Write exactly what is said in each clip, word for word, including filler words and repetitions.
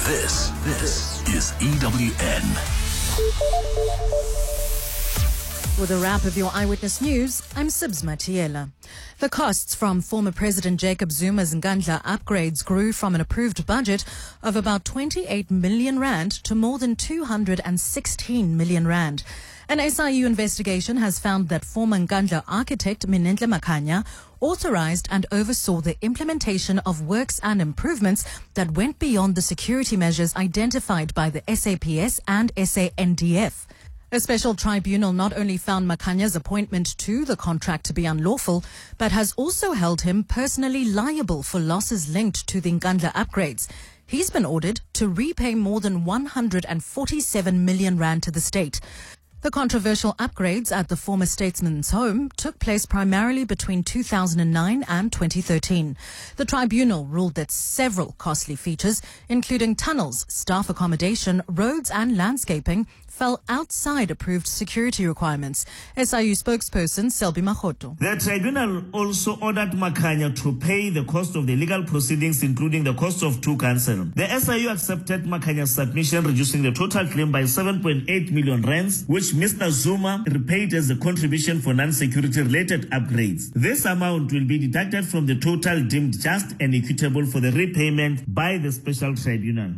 This, this is E W N. With a wrap of your Eyewitness News, I'm Sibs Matiela. The costs from former President Jacob Zuma's Nkandla upgrades grew from an approved budget of about twenty-eight million rand to more than two hundred sixteen million rand. An S I U investigation has found that former Nkandla architect Minenhle Makhanya authorized and oversaw the implementation of works and improvements that went beyond the security measures identified by the S A P S and S A N D F. A special tribunal not only found Makhanya's appointment to the contract to be unlawful, but has also held him personally liable for losses linked to the Nkandla upgrades. He's been ordered to repay more than one hundred forty-seven million rand to the state. The controversial upgrades at the former statesman's home took place primarily between two thousand nine and twenty thirteen. The tribunal ruled that several costly features, including tunnels, staff accommodation, roads and landscaping, fell outside approved security requirements. S I U spokesperson Selby Mahoto. The tribunal also ordered Makhanya to pay the cost of the legal proceedings, including the cost of two counsel. The S I U accepted Makhanya's submission, reducing the total claim by seven point eight million rands, which Mister Zuma repaid as a contribution for non-security related upgrades. This amount will be deducted from the total deemed just and equitable for the repayment by the special tribunal.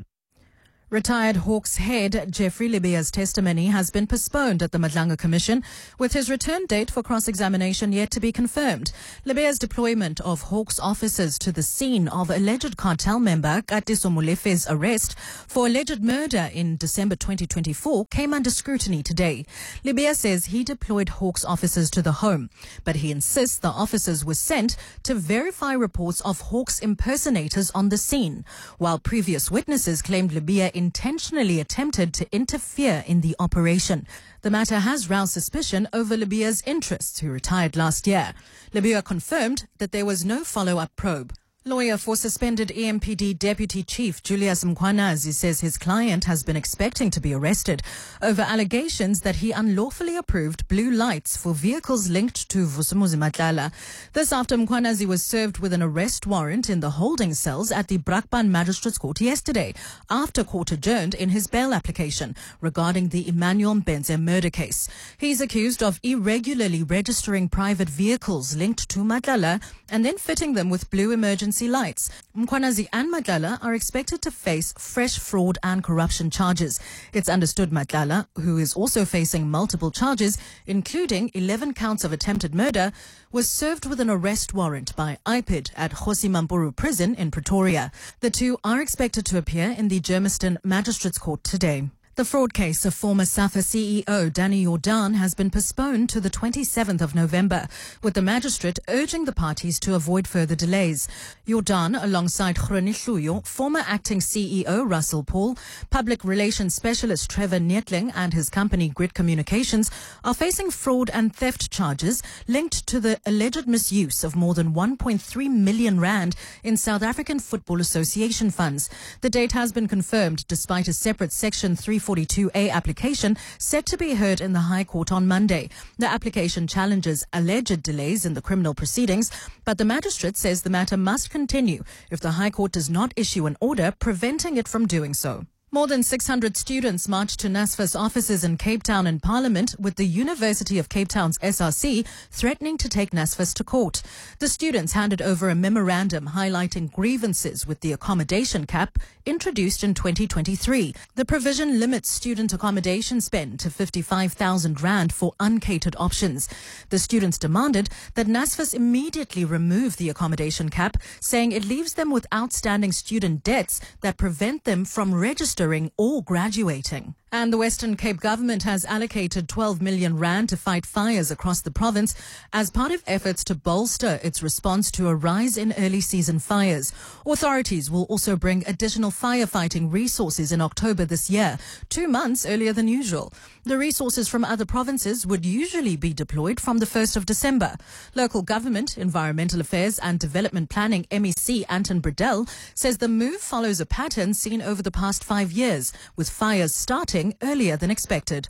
Retired Hawks head Jeffrey Lebea's testimony has been postponed at the Madlanga Commission, with his return date for cross-examination yet to be confirmed. Lebea's deployment of Hawks officers to the scene of alleged cartel member Katiso Molefe's arrest for alleged murder in December twenty twenty-four came under scrutiny today. Lebea says he deployed Hawks officers to the home, but he insists the officers were sent to verify reports of Hawks impersonators on the scene, while previous witnesses claimed Lebea intentionally attempted to interfere in the operation. The matter has roused suspicion over Lebea's interests, who retired last year. Lebea confirmed that there was no follow-up probe. Lawyer for suspended E M P D Deputy Chief Julius Mkhwanazi says his client has been expecting to be arrested over allegations that he unlawfully approved blue lights for vehicles linked to Vusumuzi Matlala. This after Mkhwanazi was served with an arrest warrant in the holding cells at the Brakpan Magistrates Court yesterday, after court adjourned in his bail application regarding the Emmanuel Mbenze murder case. He's accused of irregularly registering private vehicles linked to Matlala and then fitting them with blue emergency lights. Mkhwanazi and Matlala are expected to face fresh fraud and corruption charges. It's understood Matlala, who is also facing multiple charges, including eleven counts of attempted murder, was served with an arrest warrant by I P I D at Kgosi Mampuru Prison in Pretoria. The two are expected to appear in the Germiston Magistrates Court today. The fraud case of former SAFA C E O Danny Jordaan has been postponed to the twenty-seventh of November, with the magistrate urging the parties to avoid further delays. Jordaan, alongside Groni Hluyo, former acting C E O Russell Paul, public relations specialist Trevor Neetling and his company Grid Communications are facing fraud and theft charges linked to the alleged misuse of more than one point three million rand in South African Football Association funds. The date has been confirmed despite a separate Section three forty-two A application set to be heard in the High Court on Monday. The application challenges alleged delays in the criminal proceedings, but the magistrate says the matter must continue if the High Court does not issue an order preventing it from doing so. More than six hundred students marched to NSFAS offices in Cape Town and Parliament, with the University of Cape Town's S R C threatening to take NSFAS to court. The students handed over a memorandum highlighting grievances with the accommodation cap introduced in twenty twenty-three. The provision limits student accommodation spend to fifty-five thousand rand for uncatered options. The students demanded that NSFAS immediately remove the accommodation cap, saying it leaves them with outstanding student debts that prevent them from registering or graduating. And the Western Cape government has allocated twelve million rand to fight fires across the province as part of efforts to bolster its response to a rise in early season fires. Authorities will also bring additional firefighting resources in October this year, two months earlier than usual. The resources from other provinces would usually be deployed from the first of December. Local Government, Environmental Affairs and Development Planning M E C Anton Bredell says the move follows a pattern seen over the past five years, with fires starting earlier than expected.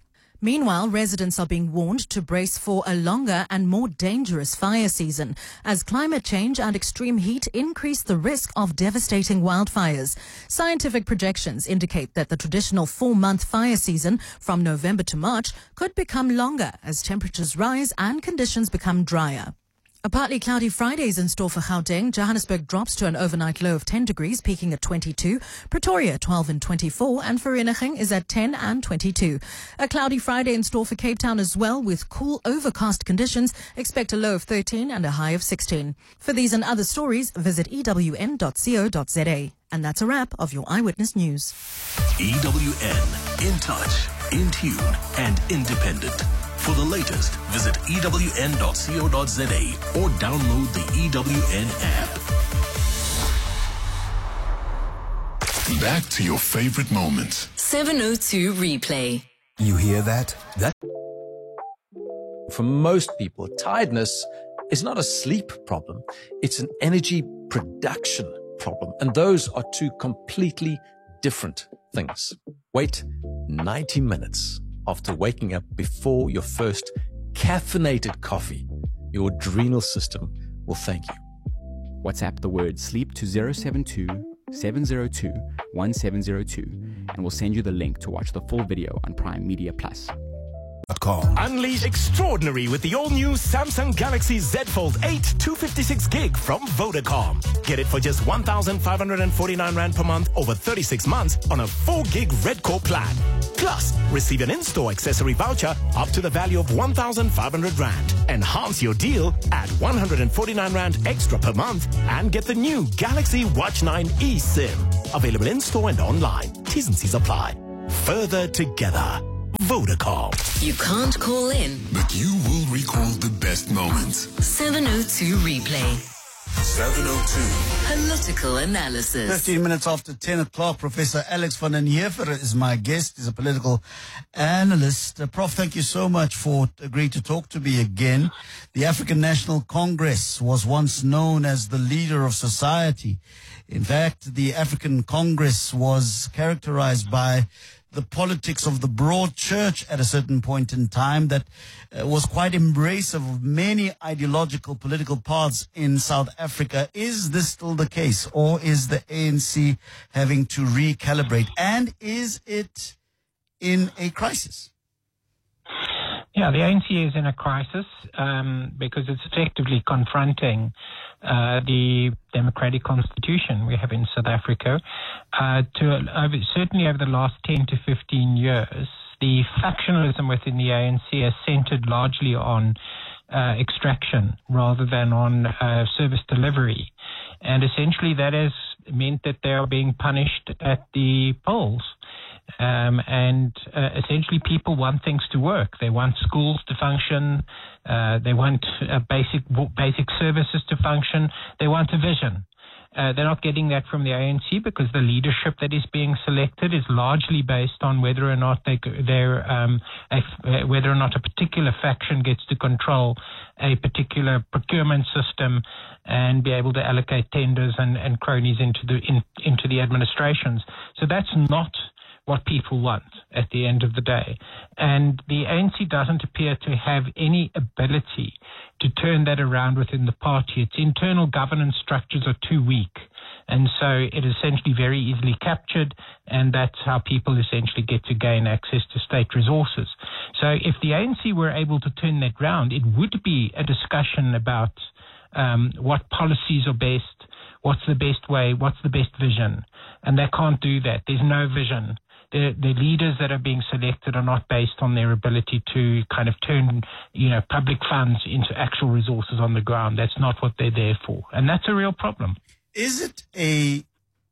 Meanwhile, residents are being warned to brace for a longer and more dangerous fire season as climate change and extreme heat increase the risk of devastating wildfires. Scientific projections indicate that the traditional four-month fire season from November to March could become longer as temperatures rise and conditions become drier. A partly cloudy Friday is in store for Gauteng. Johannesburg drops to an overnight low of ten degrees, peaking at twenty-two. Pretoria, twelve and twenty-four. And Vereeniging is at ten and twenty-two. A cloudy Friday in store for Cape Town as well, with cool, overcast conditions. Expect a low of thirteen and a high of sixteen. For these and other stories, visit e w n dot co dot z a. And that's a wrap of your Eyewitness News. E W N, in touch, in tune, and independent. For the latest, visit e w n dot co dot z a or download the E W N app. Back to your favorite moments. seven oh two Replay. You hear that? That For most people, tiredness is not a sleep problem. It's an energy production problem. And those are two completely different things. Wait ninety minutes after waking up before your first caffeinated coffee. Your adrenal system will thank you. WhatsApp the word sleep to zero seven two, seven zero two, one seven zero two and we'll send you the link to watch the full video on Prime Media Plus. Unleash extraordinary with the all-new Samsung Galaxy Z Fold eight two fifty-six gig from Vodacom. Get it for just one thousand five hundred forty-nine rand per month over thirty-six months on a four gig Red Core plan. Plus, receive an in-store accessory voucher up to the value of one thousand five hundred rand. Enhance your deal at one hundred forty-nine rand extra per month and get the new Galaxy Watch nine eSIM. Available in-store and online. T's and C's apply. Further together. Vodacom. You can't call in, But you will recall the best moments. seven oh two Replay. seven oh two. Political analysis. fifteen minutes after ten o'clock, Professor Alex van den Heever is my guest. He's a political analyst. Uh, Prof, thank you so much for agreeing to talk to me again. The African National Congress was once known as the leader of society. In fact, the African Congress was characterized by the politics of the broad church at a certain point in time that uh, was quite embracive of many ideological political paths in South Africa. Is this still the case, or is the A N C having to recalibrate? And is it in a crisis? Yeah, the A N C is in a crisis um, because it's effectively confronting uh, the democratic constitution we have in South Africa. Uh, to over, certainly over the last ten to fifteen years, the factionalism within the A N C has centered largely on uh, extraction rather than on uh, service delivery. And essentially that has meant that they are being punished at the polls. Um, and uh, essentially people want things to work. They want schools to function. Uh, they want uh, basic basic services to function. They want a vision. Uh, they're not getting that from the A N C because the leadership that is being selected is largely based on whether or not they, they're um, a, whether or not a particular faction gets to control a particular procurement system and be able to allocate tenders and, and cronies into the in, into the administrations. So that's not what people want at the end of the day. And the A N C doesn't appear to have any ability to turn that around within the party. Its internal governance structures are too weak. And so it is essentially very easily captured, and that's how people essentially get to gain access to state resources. So if the A N C were able to turn that round, it would be a discussion about um, what policies are best, what's the best way, what's the best vision. And they can't do that. There's no vision. The, the leaders that are being selected are not based on their ability to kind of turn, you know, public funds into actual resources on the ground. That's not what they're there for. And that's a real problem. Is it a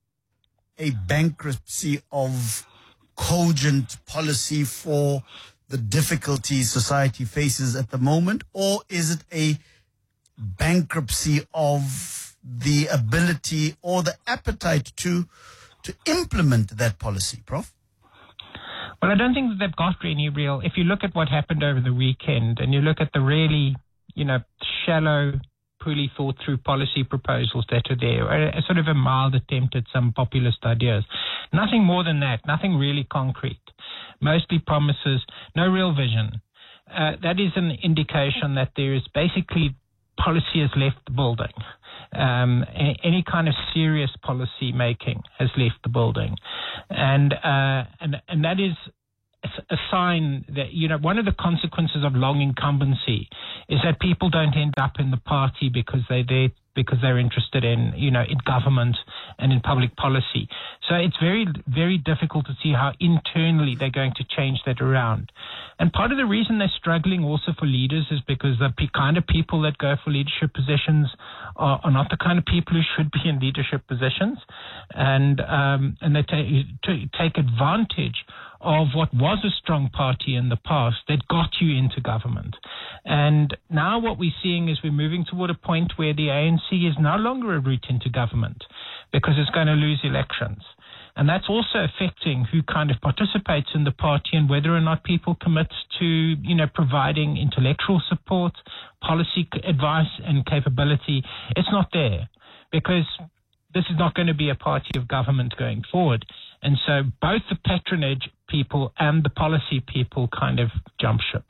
a bankruptcy of cogent policy for the difficulties society faces at the moment, or is it a bankruptcy of the ability or the appetite to to implement that policy, Prof? Well, I don't think that they've got any real, if you look at what happened over the weekend and you look at the really, you know, shallow, poorly thought through policy proposals that are there, a, a sort of a mild attempt at some populist ideas. Nothing more than that, nothing really concrete. mostly promises, no real vision. Uh, that is an indication that there is basically policy has left the building. Um, a- any kind of serious policy making has left the building, and uh, and and that is a sign that, you know, one of the consequences of long incumbency is that people don't end up in the party because they they because they're interested in, you know, in government and in public policy. So it's very, very difficult to see how internally they're going to change that around. And part of the reason they're struggling also for leaders is because the p- kind of people that go for leadership positions are, are not the kind of people who should be in leadership positions. And, um, and they ta- to take advantage of what was a strong party in the past that got you into government. And now what we're seeing is we're moving toward a point where the A N C is no longer a route into government because it's going to lose elections. And that's also affecting who kind of participates in the party and whether or not people commit to, you know, providing intellectual support, policy advice and capability. It's not there because this is not going to be a party of government going forward. And so both the patronage people and the policy people kind of jump ship.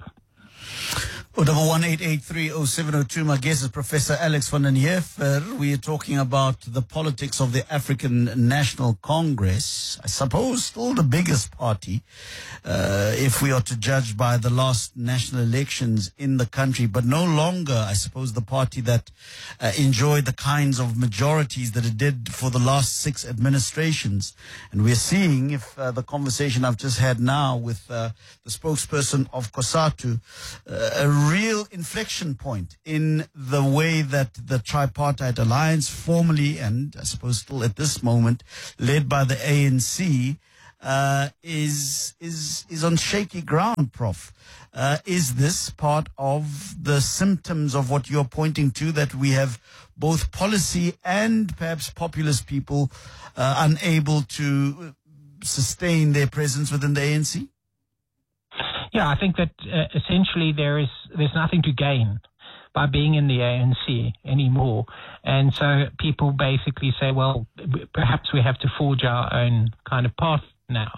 Oh, double one eight eight three oh seven oh two. My guest is Professor Alex van den Heever. We are talking about the politics of the African National Congress. I suppose still the biggest party, uh, if we are to judge by the last national elections in the country, but no longer, I suppose, the party that uh, enjoyed the kinds of majorities that it did for the last six administrations. And we're seeing, if uh, the conversation I've just had now with uh, the spokesperson of COSATU, uh, a real inflection point in the way that the tripartite alliance, formally and I suppose still at this moment led by the A N C, uh, is is is on shaky ground, Prof. Uh, is this part of the symptoms of what you're pointing to, that we have both policy and perhaps populist people uh, unable to sustain their presence within the A N C? Yeah, I think that uh, essentially there is there's nothing to gain by being in the A N C anymore. And so people basically say, well, perhaps we have to forge our own kind of path now.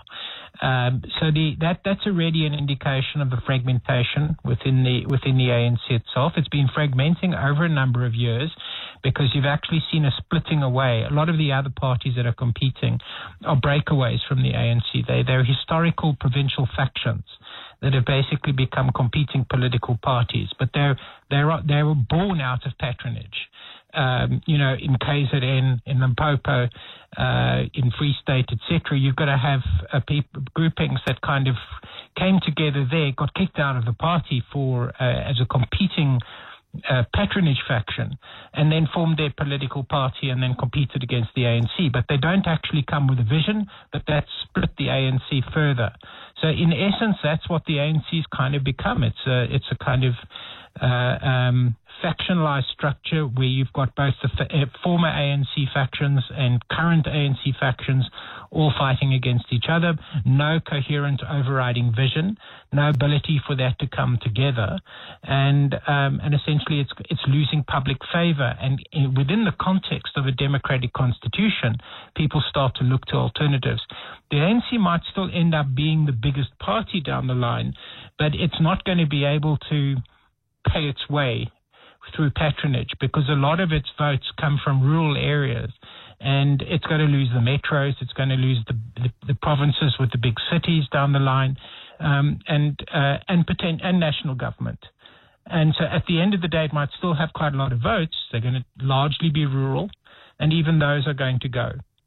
Um, so the that that's already an indication of the fragmentation within the within the A N C itself. It's been fragmenting over a number of years because you've actually seen a splitting away. A lot of the other parties that are competing are breakaways from the A N C. They they're historical provincial factions that have basically become competing political parties, but they're they're they were born out of patronage. Um, you know, in K Z N, in Limpopo, uh, in Free State, et cetera, you've got to have uh, people, groupings that kind of came together there, got kicked out of the party for uh, as a competing uh, patronage faction, and then formed their political party and then competed against the A N C. But they don't actually come with a vision, but that split the A N C further. So in essence, that's what the A N C's kind of become. It's a, it's a kind of uh, um, factionalized structure where you've got both the fa- uh, former A N C factions and current A N C factions all fighting against each other. No coherent overriding vision, no ability for that to come together, and um, and essentially it's it's losing public favor. And in, within the context of a democratic constitution, people start to look to alternatives. The A N C might still end up being the biggest party down the line, but it's not going to be able to pay its way through patronage because a lot of its votes come from rural areas, and it's going to lose the metros, it's going to lose the the, the provinces with the big cities down the line, um, and uh, and potent- and national government. And so at the end of the day, it might still have quite a lot of votes. They're going to largely be rural, and even those are going to go.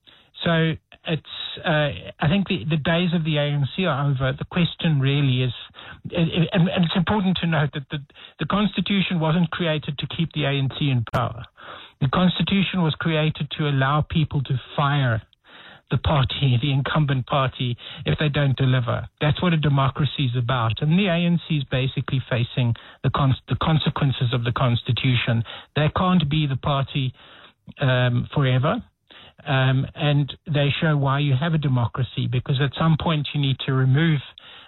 So it's, uh, I think the, the days of the A N C are over. The question really is, and, and it's important to note that the, the Constitution wasn't created to keep the A N C in power. The Constitution was created to allow people to fire the party, the incumbent party, if they don't deliver. That's what a democracy is about. And the A N C is basically facing the, con- the consequences of the Constitution. They can't be the party um, forever. Um, and they show why you have a democracy, because at some point you need to remove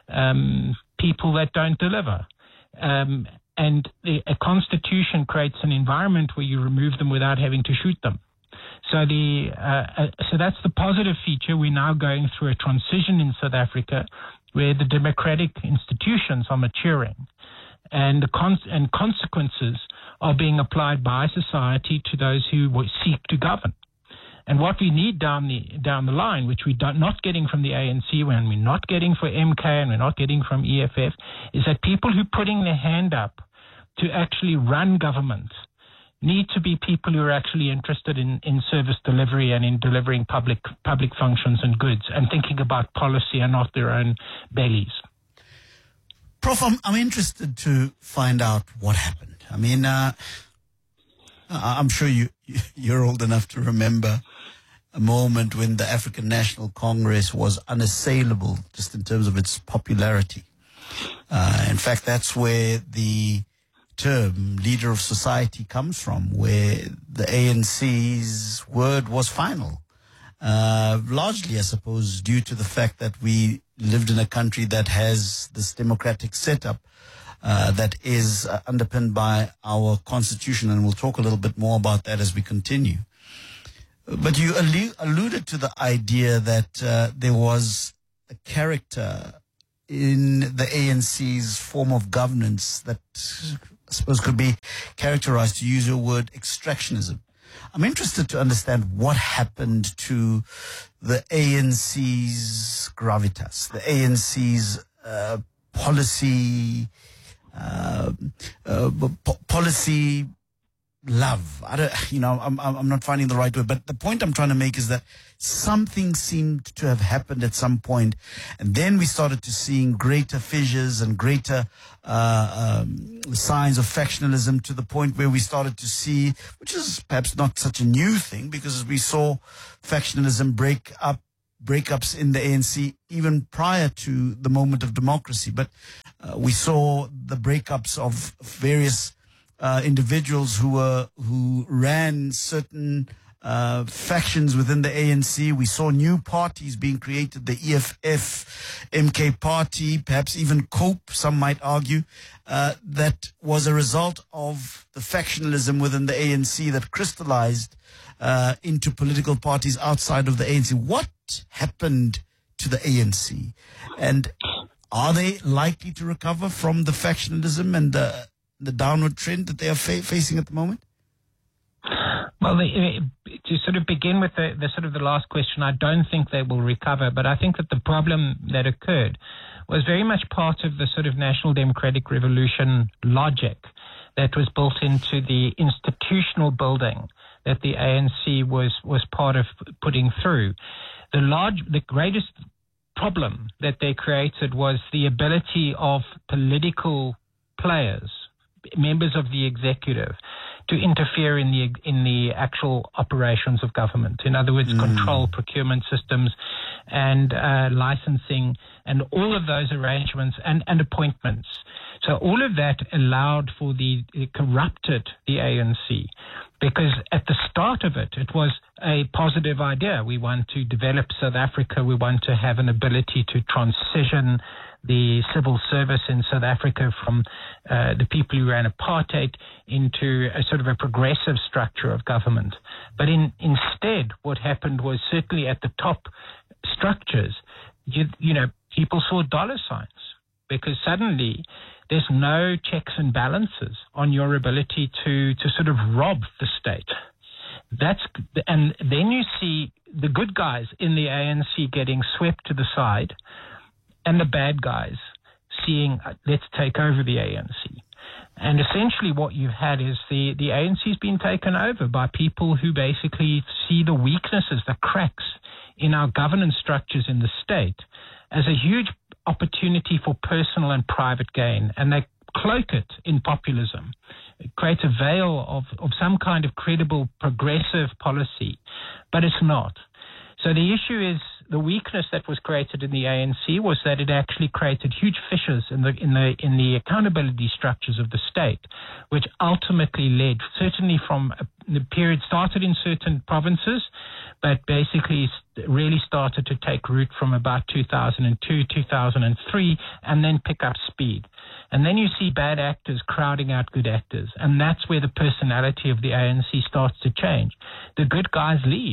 um, people that don't deliver. Um, and the, a constitution creates an environment where you remove them without having to shoot them. So the uh, uh, so that's the positive feature. We're now going through a transition in South Africa where the democratic institutions are maturing and the con- and consequences are being applied by society to those who seek to govern. And what we need down the down the line, which we're not getting from the A N C, and we're not getting for M K, and we're not getting from E F F, is that people who are putting their hand up to actually run government need to be people who are actually interested in, in service delivery and in delivering public public functions and goods and thinking about policy and not their own bellies. Prof, I'm, I'm interested to find out what happened. I mean, uh, I'm sure you, you're old enough to remember a moment when the African National Congress was unassailable just in terms of its popularity. Uh, in fact, that's where the term leader of society comes from, where the A N C's word was final. Uh, largely, I suppose, due to the fact that we lived in a country that has this democratic setup uh, that is uh, underpinned by our constitution, and we'll talk a little bit more about that as we continue. But you allu- alluded to the idea that uh, there was a character in the A N C's form of governance that I suppose could be characterized, to use your word, extractionism. I'm interested to understand what happened to the A N C's gravitas, the A N C's uh, policy, uh, uh, po- policy love. I don't, you know, I'm, I'm not finding the right word, but the point I'm trying to make is that something seemed to have happened at some point, and then we started to seeing greater fissures and greater uh, um, signs of factionalism, to the point where we started to see, which is perhaps not such a new thing, because we saw factionalism break up, breakups in the A N C even prior to the moment of democracy. But uh, we saw the breakups of various uh, individuals who were who ran certain Uh, factions within the A N C. We saw new parties being created, the E F F, M K party, perhaps even COPE, some might argue, uh, that was a result of the factionalism within the A N C that crystallized uh, into political parties outside of the A N C. What happened to the A N C? And are they likely to recover from the factionalism and the, the downward trend that they are fa- facing at the moment? Well, the, to sort of begin with the, the sort of the last question, I don't think they will recover, but I think that the problem that occurred was very much part of the sort of National Democratic Revolution logic that was built into the institutional building that the A N C was, was part of putting through. The large, the greatest problem that they created was the ability of political players, members of the executive, to interfere in the in the actual operations of government. In other words, mm. control procurement systems and uh, licensing and all of those arrangements and, and appointments. So all of that allowed for the, it corrupted the A N C, because at the start of it, it was a positive idea. We want to develop South Africa. We want to have an ability to transition the civil service in South Africa from uh, the people who ran apartheid into a sort of a progressive structure of government. But in, instead, what happened was, certainly at the top structures, you, you know, people saw dollar signs, because suddenly there's no checks and balances on your ability to, to sort of rob the state. That's, and then you see the good guys in the A N C getting swept to the side, and the bad guys seeing, uh, let's take over the A N C. And essentially what you've had is the, the A N C's been taken over by people who basically see the weaknesses, the cracks in our governance structures in the state as a huge opportunity for personal and private gain. And they cloak it in populism. It creates a veil of, of some kind of credible progressive policy, but it's not. So the issue is, the weakness that was created in the A N C was that it actually created huge fissures in the in the in the accountability structures of the state, which ultimately led, certainly from a, the period started in certain provinces, but basically really started to take root from about two thousand two, two thousand three, and then pick up speed. And then you see bad actors crowding out good actors, and that's where the personality of the A N C starts to change. The good guys leave.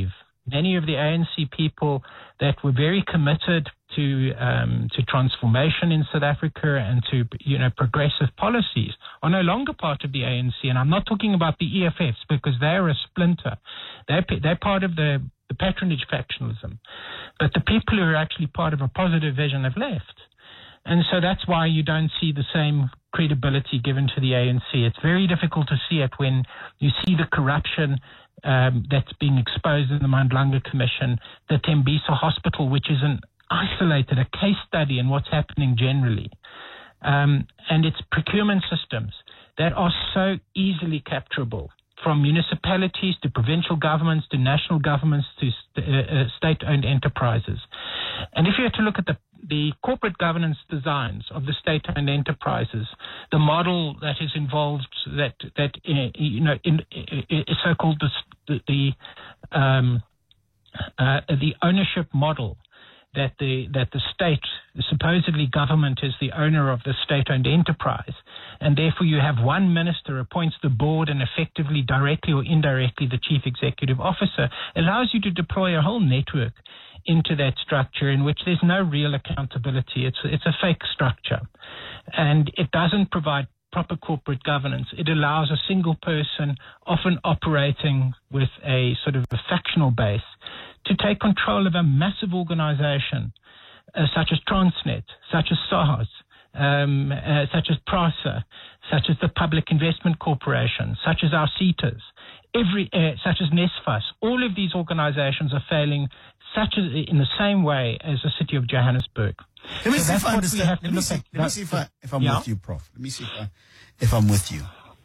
many of the A N C people that were very committed to um, to transformation in South Africa and to, you know, progressive policies are no longer part of the A N C. And I'm not talking about the E F Fs because they're a splinter. They're, they're part of the, the patronage factionalism. But the people who are actually part of a positive vision have left. And so that's why you don't see the same credibility given to the A N C. It's very difficult to see it when you see the corruption um, that's being exposed in the Mandlanga Commission, the Tembisa Hospital, which is an isolated, a case study in what's happening generally, um, and its procurement systems that are so easily capturable, from municipalities to provincial governments to national governments to st- uh, uh, state-owned enterprises. And if you had to look at the the corporate governance designs of the state-owned enterprises, the model that is involved, that that uh, you know, in, uh, so-called the the, um, uh, the ownership model, that the that the state, supposedly government, is the owner of the state-owned enterprise, and therefore you have one minister appoints the board and effectively, directly or indirectly, the chief executive officer, allows you to deploy a whole network into that structure in which there's no real accountability. It's it's a fake structure, and it doesn't provide proper corporate governance. It allows a single person, often operating with a sort of a factional base, to take control of a massive organization uh, such as Transnet, such as SARS, um, uh, such as PRASA, such as the Public Investment Corporation, such as our CETAs, every, uh, such as NESFAS. All of these organizations are failing such as in the same way as the city of Johannesburg. Let me so see if I understand. Let me see, let me see if, I, if I'm yeah? with you, Prof. Let me see if, I, if I'm with you.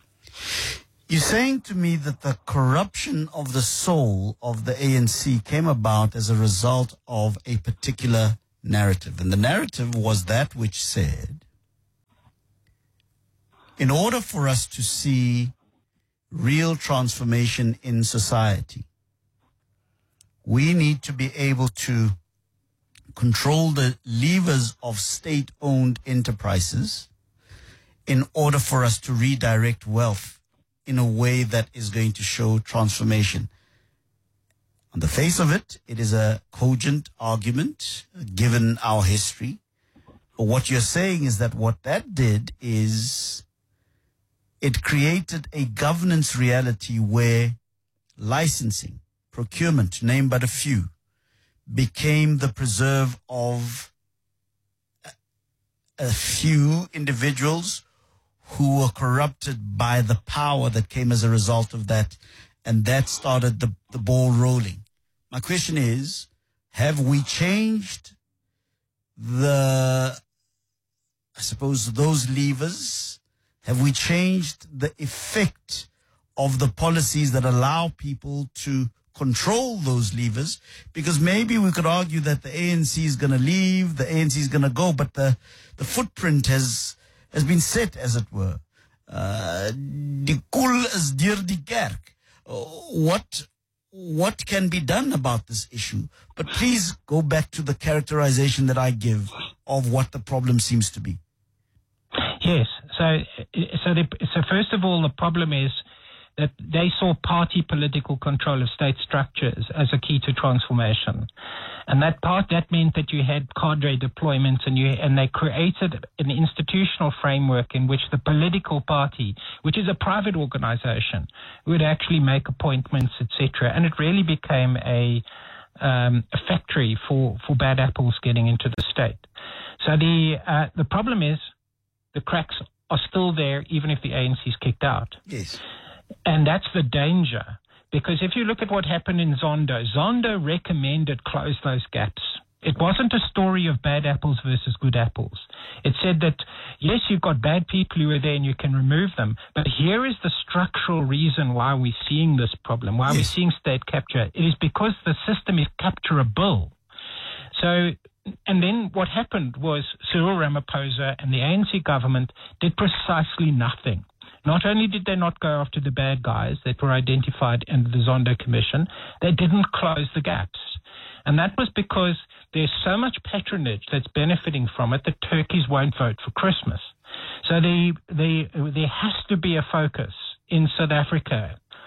You're saying to me that the corruption of the soul of the A N C came about as a result of a particular narrative. And the narrative was that which said, in order for us to see real transformation in society, we need to be able to control the levers of state-owned enterprises in order for us to redirect wealth in a way that is going to show transformation. On the face of it, it is a cogent argument, given our history. But what you're saying is that what that did is it created a governance reality where licensing, procurement, to name but a few, became the preserve of a few individuals who were corrupted by the power that came as a result of that, and that started the, the ball rolling. My question is, have we changed the, I suppose, those levers? Have we changed the effect of the policies that allow people to control those levers? Because maybe we could argue that the A N C is going to leave, the A N C is going to go, but the, the footprint has has been set, as it were. Uh, die koel is deur die kerk. What what can be done about this issue? But please go back to the characterization that I give of what the problem seems to be. Yes. So so the, so first of all, the problem is that they saw party political control of state structures as a key to transformation. And that part, that meant that you had cadre deployments, and you, and they created an institutional framework in which the political party, which is a private organization, would actually make appointments, et cetera. And it really became a, um, a factory for, for bad apples getting into the state. So the, uh, the problem is the cracks are still there, even if the A N C is kicked out. Yes. And that's the danger, because if you look at what happened in Zondo, Zondo recommended close those gaps. It wasn't a story of bad apples versus good apples. It said that, yes, you've got bad people who are there and you can remove them, but here is the structural reason why we're seeing this problem, why yes. we're seeing state capture. It is because the system is capturable. So, and then what happened was Cyril Ramaphosa and the A N C government did precisely nothing. Not only did they not go after the bad guys that were identified in the Zondo Commission, they didn't close the gaps. And that was because there's so much patronage that's benefiting from it that turkeys won't vote for Christmas. So the, the, there has to be a focus in South Africa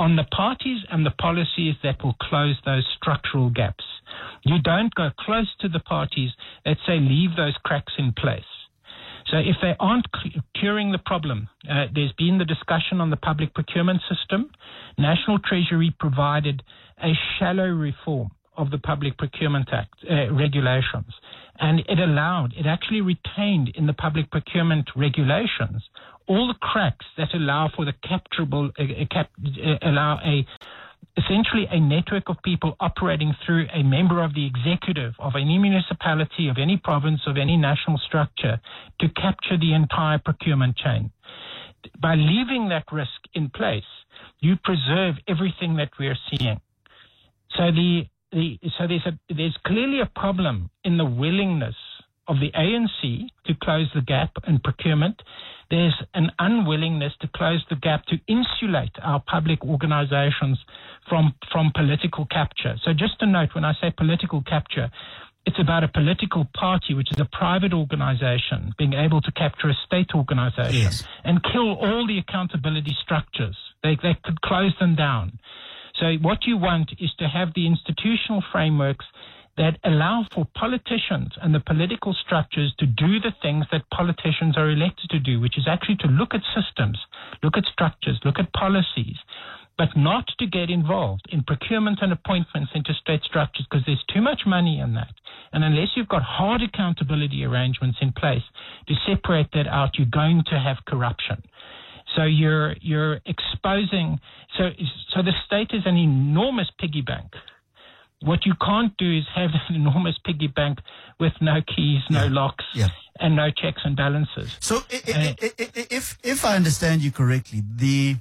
on the parties and the policies that will close those structural gaps. You don't go close to the parties that say leave those cracks in place. So if they aren't curing the problem, uh, there's been the discussion on the public procurement system. National Treasury provided a shallow reform of the Public Procurement Act uh, regulations, and it allowed, it actually retained in the public procurement regulations all the cracks that allow for the capturable, uh, cap, uh, allow a essentially a network of people operating through a member of the executive of any municipality, of any province, of any national structure to capture the entire procurement chain. By leaving that risk in place, you preserve everything that we're seeing. So the, the so there's a there's clearly a problem in the willingness of the A N C to close the gap in procurement. There's an unwillingness to close the gap to insulate our public organizations from, from political capture. So just a note, when I say political capture, it's about a political party, which is a private organization, being able to capture a state organization yes. and kill all the accountability structures. They, they could close them down. So what you want is to have the institutional frameworks that allow for politicians and the political structures to do the things that politicians are elected to do, which is actually to look at systems, look at structures, look at policies, but not to get involved in procurement and appointments into state structures, because there's too much money in that. And unless you've got hard accountability arrangements in place to separate that out, you're going to have corruption. So you're you're exposing, so so the state is an enormous piggy bank. What you can't do is have an enormous piggy bank with no keys, no yeah. locks, yeah. and no checks and balances. So uh, if if I understand you correctly, the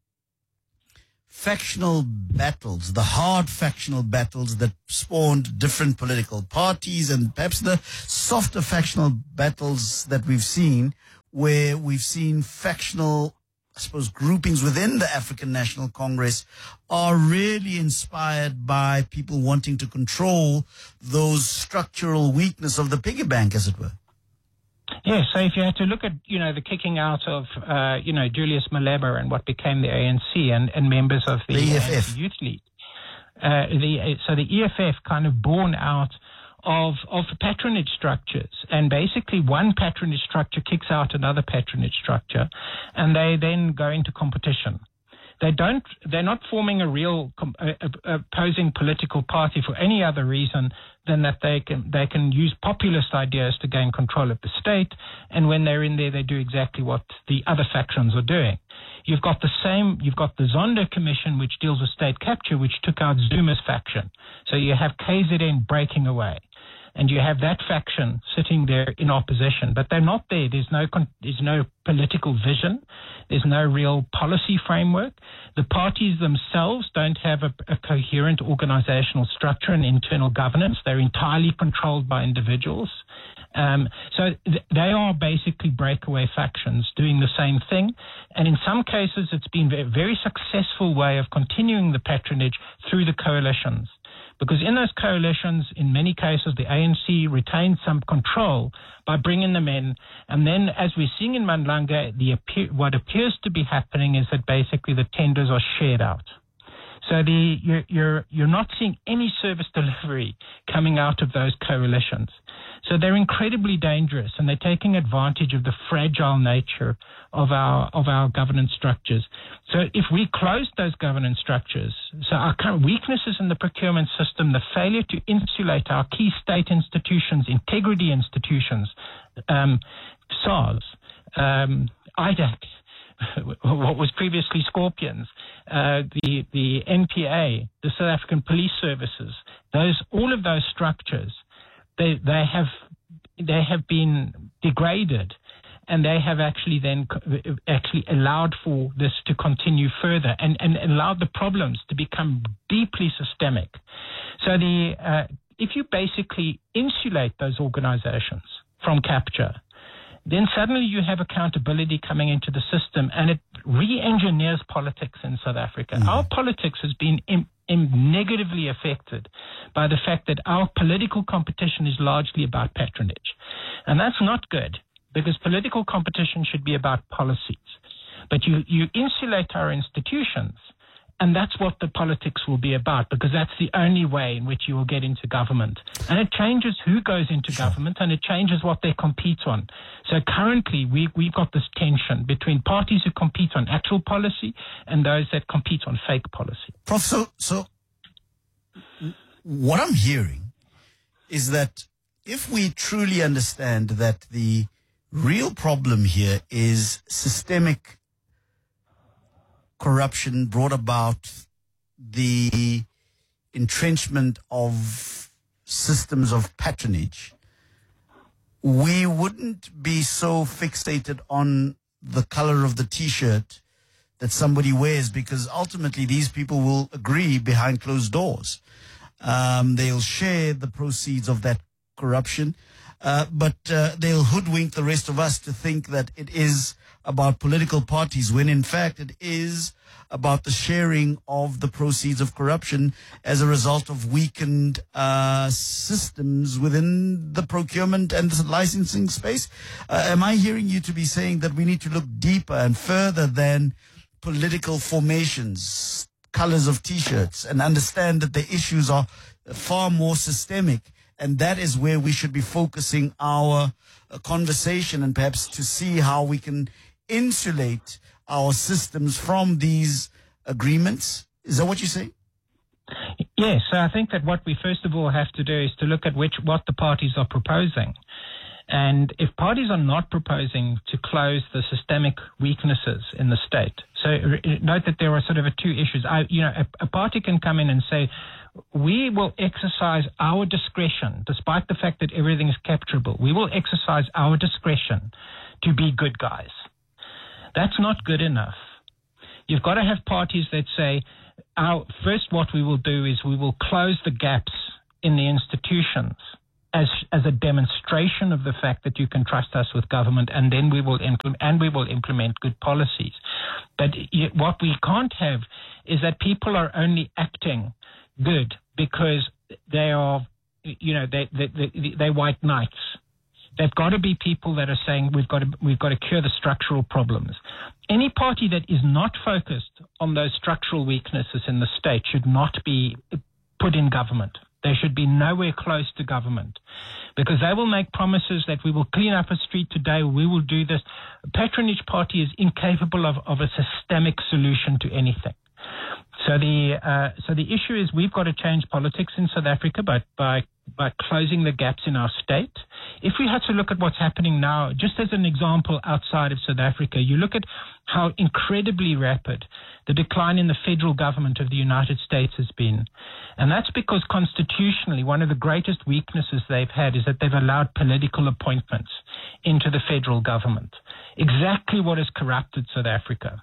factional battles, the hard factional battles that spawned different political parties, and perhaps the softer factional battles that we've seen, where we've seen factional, I suppose, groupings within the African National Congress, are really inspired by people wanting to control those structural weakness of the piggy bank, as it were. Yes, so if you had to look at, you know, the kicking out of, uh, you know, Julius Malema and what became the A N C and, and members of the, the E F F. Uh, Youth League. Uh, the, so the E F F kind of born out of of patronage structures, and basically one patronage structure kicks out another patronage structure, and they then go into competition. They don't. They're not forming a real com- uh, uh, opposing political party for any other reason than that they can they can use populist ideas to gain control of the state, and when they're in there, they do exactly what the other factions are doing. You've got the same. You've got the Zondo Commission, which deals with state capture, which took out Zuma's faction. So you have K Z N breaking away. And you have that faction sitting there in opposition, but they're not there. There's no there's no political vision. There's no real policy framework. The parties themselves don't have a, a coherent organizational structure and internal governance. They're entirely controlled by individuals. Um, so th- they are basically breakaway factions doing the same thing. And in some cases, it's been a very successful way of continuing the patronage through the coalitions. Because in those coalitions, in many cases, the A N C retained some control by bringing them in. And then, as we're seeing in Mandlanga, the appear, what appears to be happening is that basically the tenders are shared out. So the, you're, you're, you're not seeing any service delivery coming out of those coalitions. So they're incredibly dangerous, and they're taking advantage of the fragile nature of our of our governance structures. So if we close those governance structures, so our current weaknesses in the procurement system, the failure to insulate our key state institutions, integrity institutions, um, SARS, um, I D A C, what was previously Scorpions, uh, the the N P A, the South African Police Services, those all of those structures, they they have they have been degraded, and they have actually then actually allowed for this to continue further, and, and allowed the problems to become deeply systemic. So the uh, if you basically insulate those organizations from capture, then suddenly you have accountability coming into the system, and it re-engineers politics in South Africa. Mm-hmm. Our politics has been im- im- negatively affected by the fact that our political competition is largely about patronage. And that's not good, because political competition should be about policies. But you, you insulate our institutions, And that's what the politics will be about, because that's the only way in which you will get into government. And it changes who goes into sure. government, and it changes what they compete on. So currently, we, we've got this tension between parties who compete on actual policy and those that compete on fake policy. Prof, so, so what I'm hearing is that if we truly understand that the real problem here is systemic corruption brought about the entrenchment of systems of patronage, we wouldn't be so fixated on the color of the T-shirt that somebody wears, because ultimately these people will agree behind closed doors. Um, they'll share the proceeds of that corruption, uh, but uh, they'll hoodwink the rest of us to think that it is about political parties, when in fact it is about the sharing of the proceeds of corruption as a result of weakened uh, systems within the procurement and the licensing space. Uh, am I hearing you to be saying that we need to look deeper and further than political formations, colors of T-shirts, and understand that the issues are far more systemic, and that is where we should be focusing our uh, conversation, and perhaps to see how we can insulate our systems from these agreements? Is that what you say? Yes, so I think that what we first of all have to do is to look at which what the parties are proposing. And if parties are not proposing to close the systemic weaknesses in the state, so note that there are sort of two issues. I, you know, a, a party can come in and say, we will exercise our discretion, despite the fact that everything is capturable. We will exercise our discretion to be good guys. That's not good enough. You've got to have parties that say, our, first what we will do is we will close the gaps in the institutions as as a demonstration of the fact that you can trust us with government, and then we will implement and we will implement good policies. But what we can't have is that people are only acting good because they are, you know, they they they they're white knights. They've got to be people that are saying we've got to we've got to cure the structural problems. Any party that is not focused on those structural weaknesses in the state should not be put in government. They should be nowhere close to government, because they will make promises that we will clean up a street today, we will do this. A patronage party is incapable of, of a systemic solution to anything. So the uh, so the issue is we've got to change politics in South Africa by by by closing the gaps in our state. If we had to look at what's happening now, just as an example outside of South Africa, you look at how incredibly rapid the decline in the federal government of the United States has been. And that's because constitutionally, one of the greatest weaknesses they've had is that they've allowed political appointments into the federal government. Exactly what has corrupted South Africa.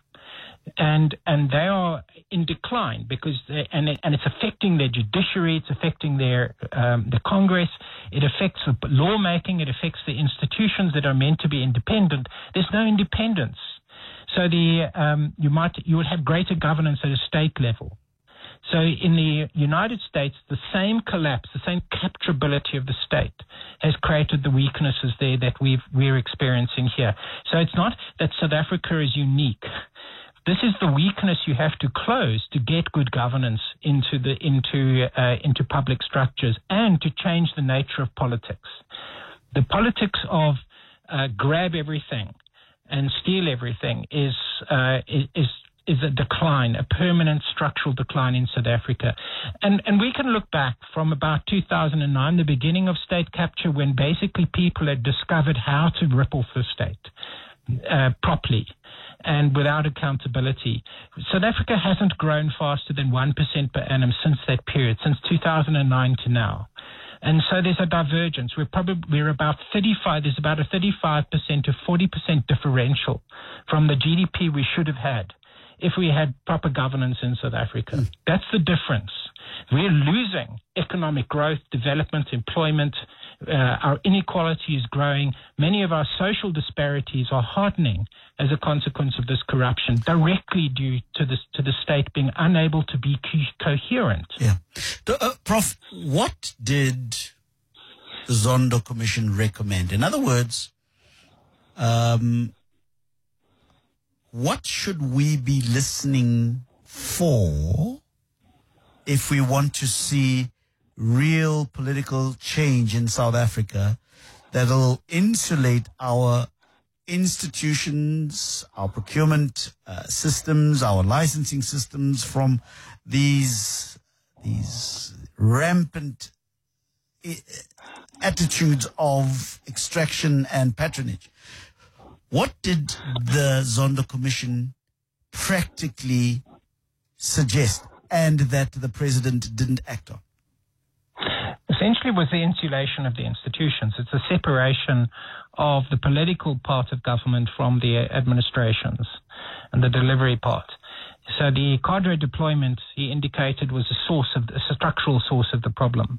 And and they are in decline because they, and it, and it's affecting their judiciary, it's affecting their um, the Congress, it affects the lawmaking, it affects the institutions that are meant to be independent. There's no independence, so the um, you might you would have greater governance at a state level. So in the United States, the same collapse, the same capturability of the state has created the weaknesses there that we've we're experiencing here. So it's not that South Africa is unique. This is the weakness you have to close to get good governance into the into uh, into public structures and to change the nature of politics. The politics of uh, grab everything and steal everything is uh, is is a decline, a permanent structural decline in South Africa. And and we can look back from about two thousand nine, the beginning of state capture, when basically people had discovered how to rip off the state uh, properly and without accountability. South Africa hasn't grown faster than one percent per annum since that period, since two thousand nine to now. And so there's a divergence. We're probably we're about thirty-five. There's about a thirty-five percent to forty percent differential from the G D P we should have had if we had proper governance in South Africa. Mm. That's the difference. We're losing economic growth, development, employment. Uh, our inequality is growing. Many of our social disparities are hardening as a consequence of this corruption, directly due to this to the state being unable to be co- coherent. Yeah, uh, Prof, what did the Zondo Commission recommend? In other words, um, what should we be listening for if we want to see real political change in South Africa that'll insulate our institutions, our procurement uh, systems, our licensing systems from these these rampant I- attitudes of extraction and patronage. What did the Zondo Commission practically suggest and that the president didn't act on? Essentially was the insulation of the institutions. It's a separation of the political part of government from the administrations and the delivery part. So the cadre deployment, he indicated, was a source of a structural source of the problem,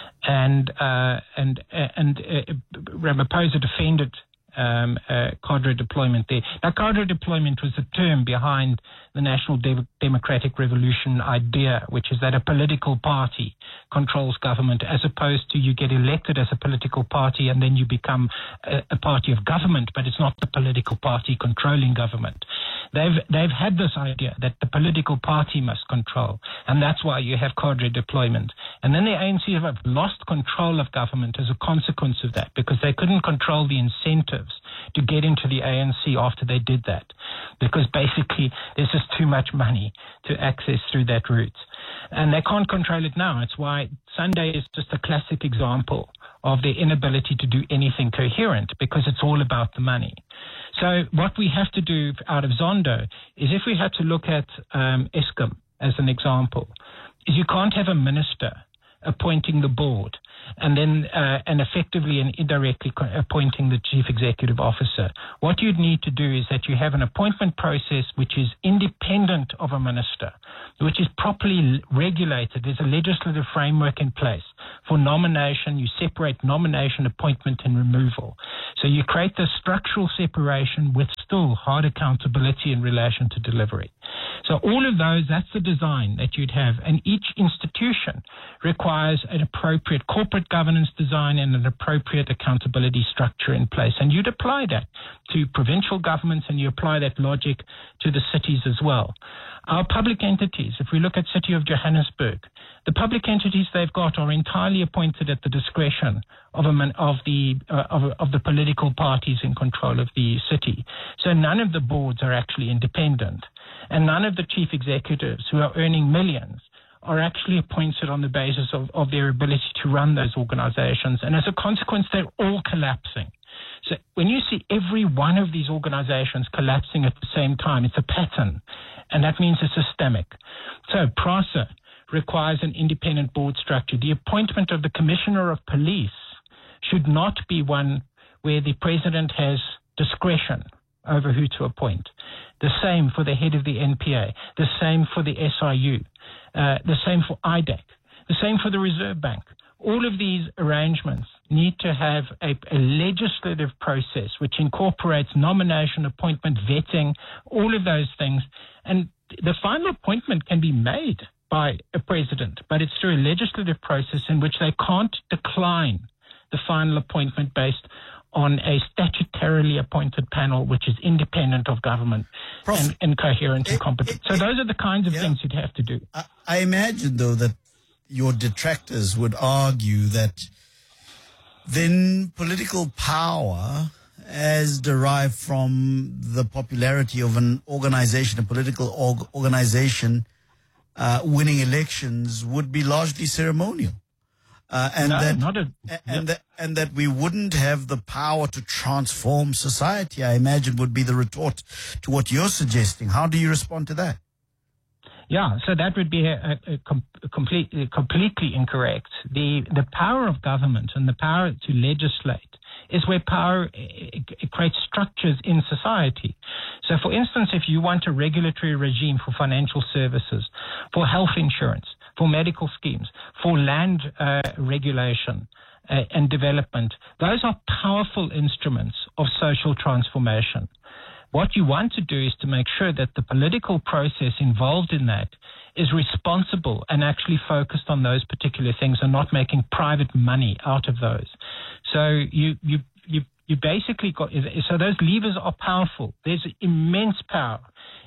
and uh, and and uh, Ramaphosa defended um, uh, cadre deployment there. Now, cadre deployment was the term behind the National De- Democratic Revolution idea, which is that a political party controls government, as opposed to you get elected as a political party and then you become a, a party of government, but it's not the political party controlling government. They've they've had this idea that the political party must control, and that's why you have cadre deployment. And then the A N C have lost control of government as a consequence of that, because they couldn't control the incentives to get into the A N C after they did that, because basically there's just too much money to access through that route. And they can't control it now. It's why Sunday is just a classic example of their inability to do anything coherent, because it's all about the money. So what we have to do out of Zondo is, if we had to look at um, Eskom as an example, is you can't have a minister appointing the board and then uh, and effectively and indirectly co- appointing the chief executive officer. What you'd need to do is that you have an appointment process which is independent of a minister, which is properly regulated. There's a legislative framework in place for nomination. You separate nomination, appointment, and removal. So you create this structural separation with still hard accountability in relation to delivery. So all of those, that's the design that you'd have. And each institution requires an appropriate corporate governance design and an appropriate accountability structure in place. And you'd apply that to provincial governments, and you apply that logic to the cities as well. Our public entities, if we look at City of Johannesburg, the public entities they've got are entirely appointed at the discretion of a man, of the uh, of, of the political parties in control of the city. So none of the boards are actually independent, and none of the chief executives who are earning millions are actually appointed on the basis of, of their ability to run those organizations. And as a consequence, they're all collapsing. So when you see every one of these organizations collapsing at the same time, it's a pattern, and that means it's systemic. So PRASA requires an independent board structure. The appointment of the Commissioner of Police should not be one where the president has discretion over who to appoint. The same for the head of the N P A, the same for the S I U, uh, the same for I D A C, the same for the Reserve Bank. All of these arrangements need to have a, a legislative process which incorporates nomination, appointment, vetting, all of those things. And the final appointment can be made by a president, but it's through a legislative process in which they can't decline the final appointment based on a statutorily appointed panel which is independent of government Prof, and, and coherent it, and competent. It, so it, those are the kinds of yeah. things you'd have to do. I, I imagine, though, that your detractors would argue that then political power, as derived from the popularity of an organization, a political org- organization uh, winning elections, would be largely ceremonial. Uh, and no, that not a, and yeah. that and that we wouldn't have the power to transform society, I imagine, would be the retort to what you're suggesting. How do you respond to that? Yeah, so that would be a, a, a complete, completely incorrect. The the power of government and the power to legislate is where power it, it creates structures in society. So, for instance, if you want a regulatory regime for financial services, for health insurance, for medical schemes, for land uh, regulation uh, and development, those are powerful instruments of social transformation. What you want to do is to make sure that the political process involved in that is responsible and actually focused on those particular things and not making private money out of those. So you you you you basically got, so those levers are powerful. There's immense power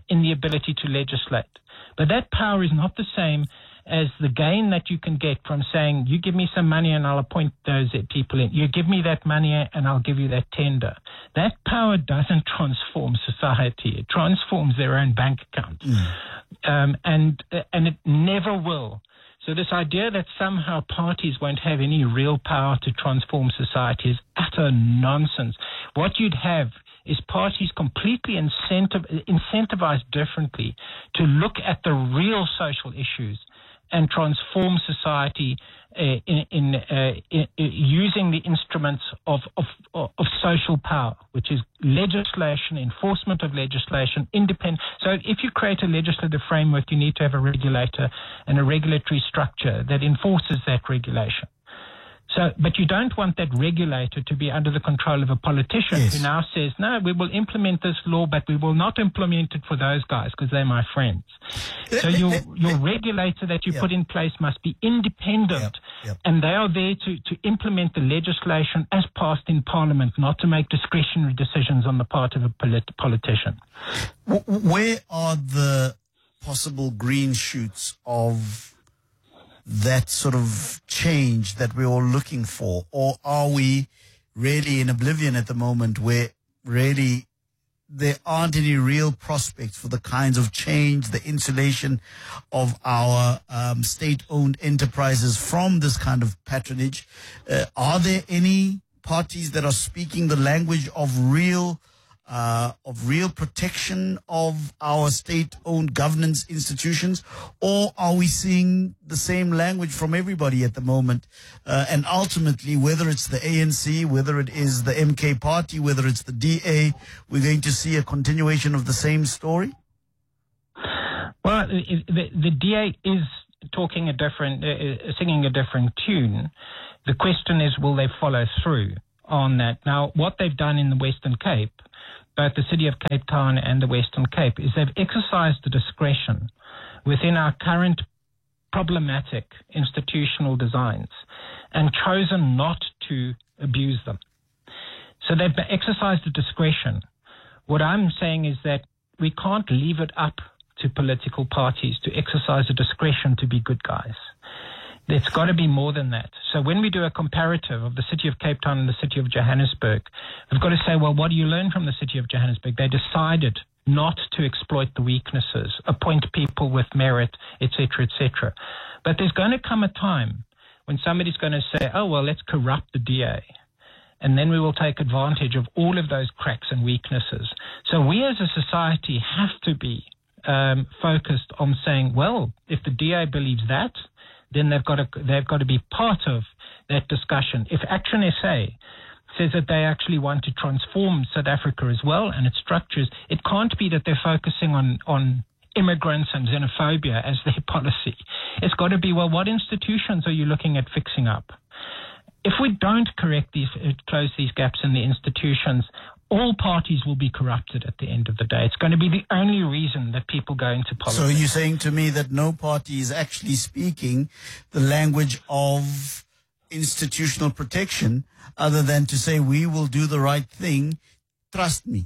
in the ability to legislate. But that power is not the same as the gain that you can get from saying, you give me some money and I'll appoint those people in. You give me that money and I'll give you that tender. That power doesn't transform society. It transforms their own bank accounts. Mm. Um, and, and it never will. So this idea that somehow parties won't have any real power to transform society is utter nonsense. What you'd have is parties completely incentiv- incentivized differently to look at the real social issues and transform society uh, in, in, uh, in, in using the instruments of, of, of social power, which is legislation, enforcement of legislation, independent. So if you create a legislative framework, you need to have a regulator and a regulatory structure that enforces that regulation. So, but you don't want that regulator to be under the control of a politician yes. who now says, no, we will implement this law, but we will not implement it for those guys because they're my friends. So your your regulator that you yep. put in place must be independent, yep. Yep. and they are there to, to implement the legislation as passed in Parliament, not to make discretionary decisions on the part of a polit- politician. Where are the possible green shoots of that sort of change that we're all looking for? Or are we really in oblivion at the moment where really there aren't any real prospects for the kinds of change, the insulation of our um, state-owned enterprises from this kind of patronage? Uh, are there any parties that are speaking the language of real Uh, of real protection of our state-owned governance institutions, or are we seeing the same language from everybody at the moment? Uh, and ultimately, whether it's the A N C, whether it is the M K party, whether it's the D A, we're going to see a continuation of the same story? Well, the, the D A is talking a different, uh, singing a different tune. The question is, will they follow through on that? Now, what they've done in the Western Cape, both the City of Cape Town and the Western Cape, is they've exercised the discretion within our current problematic institutional designs and chosen not to abuse them. So they've exercised the discretion. What I'm saying is that we can't leave it up to political parties to exercise the discretion to be good guys. It's got to be more than that. So when we do a comparative of the City of Cape Town and the City of Johannesburg, we've got to say, well, what do you learn from the City of Johannesburg? They decided not to exploit the weaknesses, appoint people with merit, et cetera, et cetera. But there's going to come a time when somebody's going to say, oh, well, let's corrupt the D A. And then we will take advantage of all of those cracks and weaknesses. So we as a society have to be um, focused on saying, well, if the D A believes that, then they've got to they've got to be part of that discussion. If Action S A says that they actually want to transform South Africa as well and its structures, it can't be that they're focusing on, on immigrants and xenophobia as their policy. It's got to be, well, what institutions are you looking at fixing up? If we don't correct these, close these gaps in the institutions, all parties will be corrupted at the end of the day. It's going to be the only reason that people go into politics. So you're saying to me that no party is actually speaking the language of institutional protection other than to say, we will do the right thing, trust me.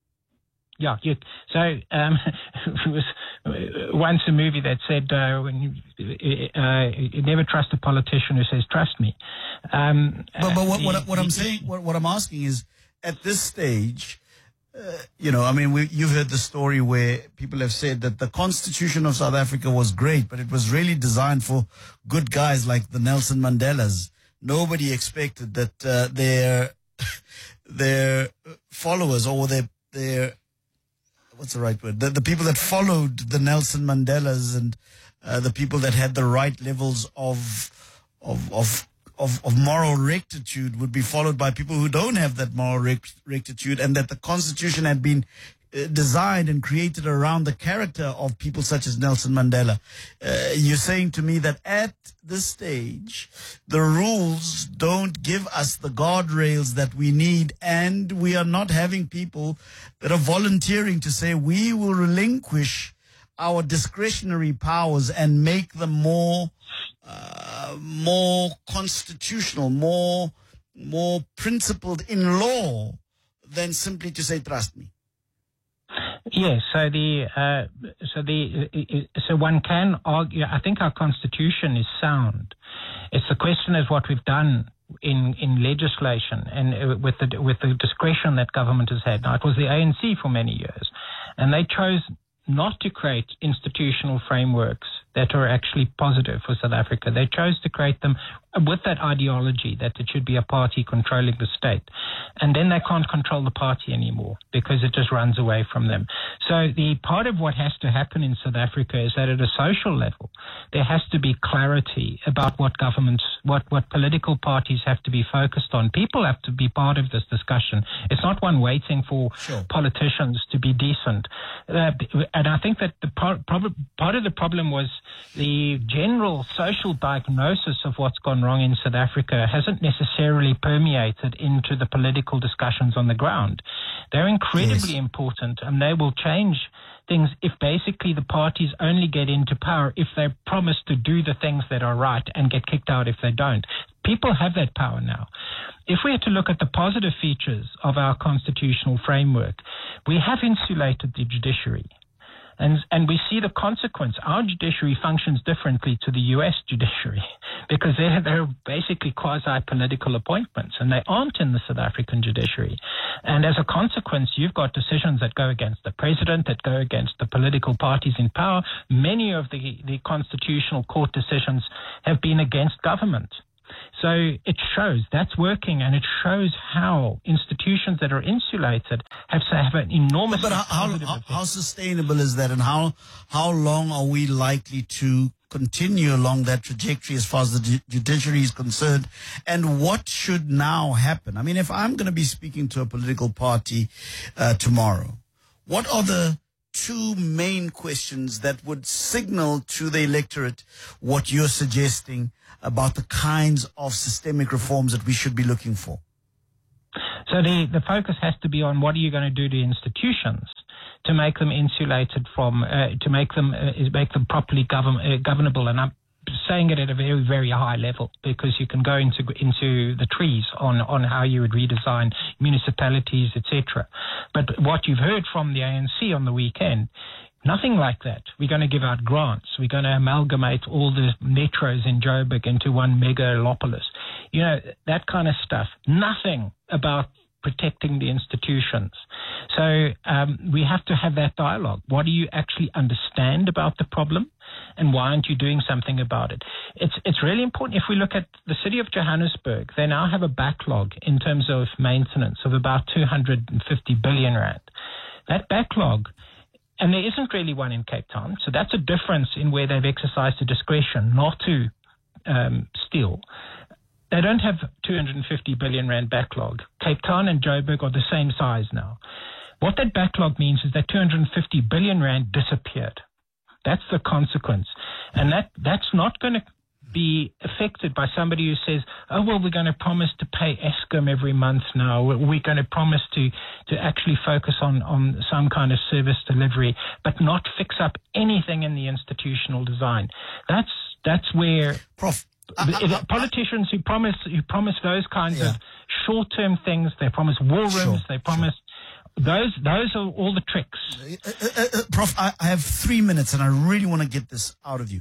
Yeah, you, so um, it was once a movie that said, uh, when you, uh, you never trust a politician who says, trust me. Um, but but what, what, what I'm saying, what, what I'm asking is, at this stage, uh, you know, I mean, we, you've heard the story where people have said that the Constitution of South Africa was great, but it was really designed for good guys like the Nelson Mandelas. Nobody expected that uh, their their followers or their their what's the right word? The, the people that followed the Nelson Mandelas and uh, the people that had the right levels of of of. Of, of moral rectitude would be followed by people who don't have that moral rect- rectitude, and that the Constitution had been uh, designed and created around the character of people such as Nelson Mandela. Uh, you're saying to me that at this stage, the rules don't give us the guardrails that we need, and we are not having people that are volunteering to say we will relinquish our discretionary powers and make them more Uh, more constitutional, more more principled in law than simply to say, trust me. Yes, so the uh, so the so one can argue. I think our constitution is sound. It's the question is what we've done in in legislation and uh, with the with the discretion that government has had. Now, it was the A N C for many years, and they chose not to create institutional frameworks that are actually positive for South Africa. They chose to create them with that ideology that it should be a party controlling the state. And then they can't control the party anymore because it just runs away from them. So the part of what has to happen in South Africa is that at a social level, there has to be clarity about what governments, what, what political parties have to be focused on. People have to be part of this discussion. It's not one waiting for sure. politicians to be decent. Uh, and I think that the pro- prob- part of the problem was the general social diagnosis of what's gone wrong in South Africa hasn't necessarily permeated into the political discussions on the ground. They're incredibly yes. important, and they will change things if basically the parties only get into power if they promise to do the things that are right and get kicked out if they don't. People have that power now. If we had to look at the positive features of our constitutional framework, we have insulated the judiciary. And and we see the consequence. Our judiciary functions differently to the U S judiciary because they're, they're basically quasi-political appointments, and they aren't in the South African judiciary. And as a consequence, you've got decisions that go against the president, that go against the political parties in power. Many of the, the constitutional court decisions have been against government. So it shows that's working, and it shows how institutions that are insulated have to have an enormous. But how, how, how sustainable is that, and how how long are we likely to continue along that trajectory as far as the judiciary is concerned? And what should now happen? I mean, if I'm going to be speaking to a political party uh, tomorrow, what are the two main questions that would signal to the electorate what you're suggesting about the kinds of systemic reforms that we should be looking for? So the, the focus has to be on what are you going to do to institutions to make them insulated from, uh, to make them uh, make them properly govern, uh, governable. And I'm saying it at a very, very high level because you can go into into the trees on, on how you would redesign municipalities, et cetera. But what you've heard from the A N C on the weekend, nothing like that. We're going to give out grants. We're going to amalgamate all the metros in Joburg into one megalopolis. You know, that kind of stuff. Nothing about protecting the institutions. So um, we have to have that dialogue. What do you actually understand about the problem, and why aren't you doing something about it? It's it's really important. If we look at the city of Johannesburg, they now have a backlog in terms of maintenance of about two hundred fifty billion rand. That backlog, and there isn't really one in Cape Town, so that's a difference in where they've exercised the discretion not to um, steal. They don't have two hundred fifty billion rand backlog. Cape Town and Joburg are the same size now. What that backlog means is that two hundred fifty billion rand disappeared. That's the consequence. And that, that's not going to be affected by somebody who says, oh, well, we're going to promise to pay Eskom every month now. We're going to promise to, to actually focus on, on some kind of service delivery, but not fix up anything in the institutional design. That's, that's where... Prof Uh, uh, Politicians who promise who promise those kinds yeah. of short-term things, they promise war rooms, sure, they promise sure. those those are all the tricks. Uh, uh, uh, Prof, I, I have three minutes, and I really want to get this out of you.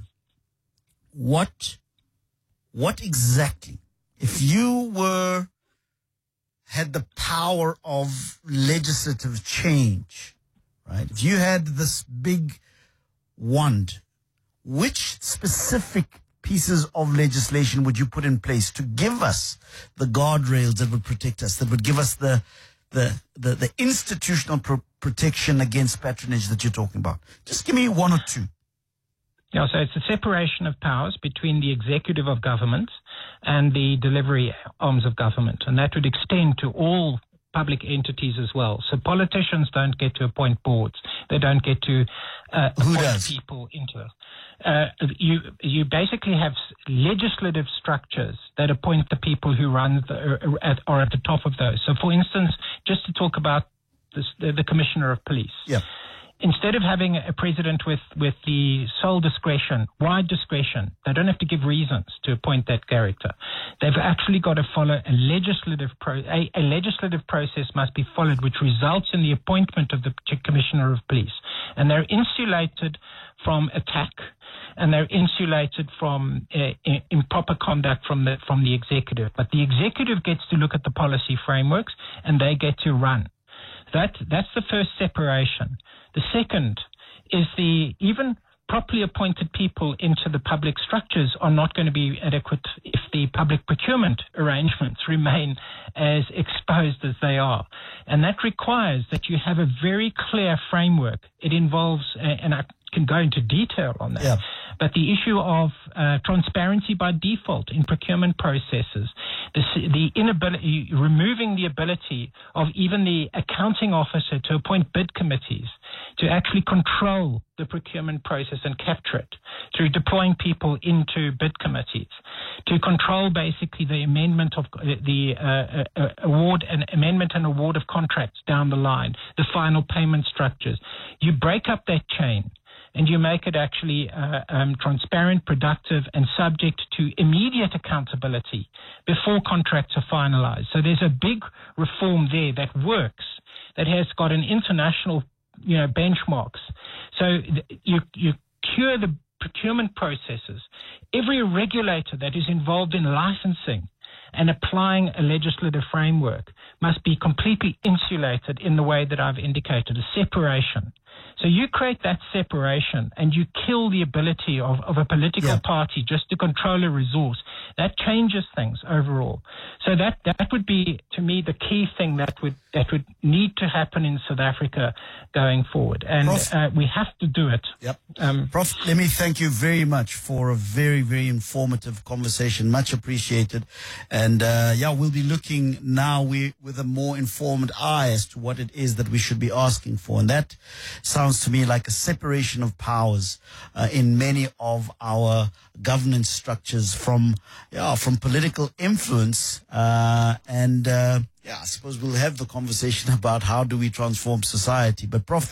What, what exactly, if you were had the power of legislative change, right? If you had this big wand, which specific pieces of legislation would you put in place to give us the guardrails that would protect us, that would give us the the the, the institutional pro- protection against patronage that you're talking about? Just give me one or two. Yeah, so it's a separation of powers between the executive of government and the delivery arms of government, and that would extend to all public entities as well. So politicians don't get to appoint boards. They don't get to uh, Who appoint does? people into it. Uh, you you basically have legislative structures that appoint the people who run the, or, at, or at the top of those. So, for instance, just to talk about this, the, the commissioner of police. Yeah. instead of having a president with, with the sole discretion, wide discretion, they don't have to give reasons to appoint that character. They've actually got to follow a legislative pro, a, a legislative process must be followed, which results in the appointment of the Commissioner of Police. And they're insulated from attack, and they're insulated from uh, improper conduct from the from the executive. But the executive gets to look at the policy frameworks, and they get to run. That that's the first separation. The second is the even properly appointed people into the public structures are not going to be adequate if the public procurement arrangements remain as exposed as they are. And that requires that you have a very clear framework. It involves, and I can go into detail on that, yeah. but the issue of uh, transparency by default in procurement processes, the, the inability, removing the ability of even the accounting officer to appoint bid committees to actually control the procurement process and capture it through deploying people into bid committees, to control basically the amendment of uh, the uh, uh, award and amendment and award of contracts down the line, the final payment structures. You break up that chain and you make it actually uh, um, transparent, productive, and subject to immediate accountability before contracts are finalized. So there's a big reform there that works, that has got an international, you know, benchmarks. So th- you you cure the procurement processes. Every regulator that is involved in licensing and applying a legislative framework must be completely insulated in the way that I've indicated, a separation. So you create that separation and you kill the ability of, of a political yeah. party just to control a resource. That changes things overall. So that, that would be, to me, the key thing that would that would need to happen in South Africa going forward. And uh, we have to do it. Yep. Um, Prof, let me thank you very much for a very, very informative conversation. Much appreciated. And, uh, yeah, we'll be looking now we, with a more informed eye as to what it is that we should be asking for. And that sounds to me like a separation of powers uh, in many of our governance structures from, yeah, from political influence. Uh, and, uh, yeah, I suppose we'll have the conversation about how do we transform society. But Prof